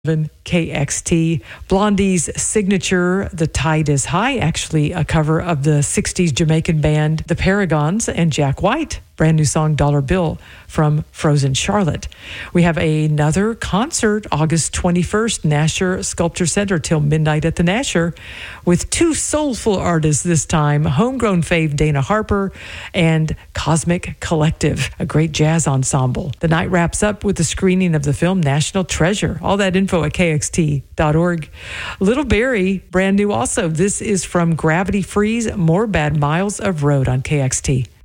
KXT. Blondie's signature, The Tide is High, actually a cover of the 60s Jamaican band The Paragons, and Jack White, brand new song Dollar Bill from Frozen Charlotte. We have another concert August 21st, Nasher Sculpture Center till midnight at the Nasher, with two soulful artists this time, homegrown fave Dana Harper and Cosmic Collective, a great jazz ensemble. The night wraps up with the screening of the film National Treasure. All that info at kxt.org. Little Barry, brand new also. This is from Gravity Freeze, More Bad Miles of Road on KXT.